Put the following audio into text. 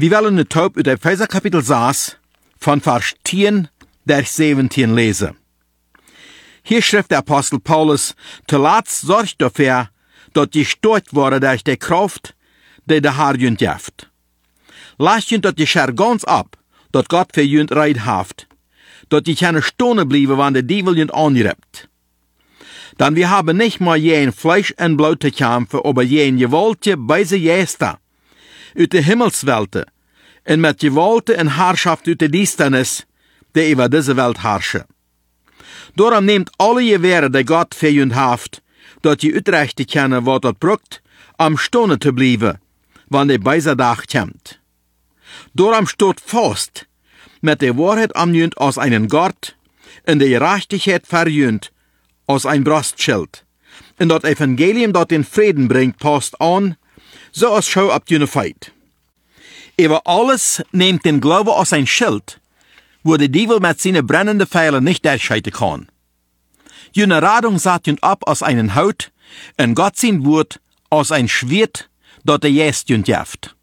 Wir wollen eine Taub uit Epheser Kapitel 6 von Vers 10 der 17 lesen. Hier schreibt der Apostel Paulus, zuletzt sorgt dafür, dass die gestört worden durch die Kraft, die der Herr jünt jaft. Lasst jünt dat die Scher ganz ab, dat Gott für jünt reid haft, dat die keine Stunde blieben, wann der Diebel jünt anreibt. Dann wir haben nicht mal jen Fleisch und Blut zu kämpfen, aber jen Gewaltje beise Jester, uit de Himmelswelte, en met Gewalten en Herrschaft uit de Diensternis, die über diese Welt herrschen. Daarom nehmt alle Gewehre, die Gott für jünt haft, dat je uitrechten kennen wat dat brukt, am Stunde te blijven, wann de beise Dag komt. Daarom steht fast, met de Wahrheit am jünt aus einen Gott, en de Gerechtigkeit verjünt, aus ein Brustschild. En dat Evangelium, dat den Frieden bringt, passt an, so als schau ab jene Feit. Über alles nehmt den Glaube aus ein Schild, wo der Diebel mit seinen brennenden Pfeilen nicht durchschreiten kann. Jene Radung saht jünt ab aus einen Haut, en Gott sein Wort aus ein Schwert, dat der Jäst jünt jaft.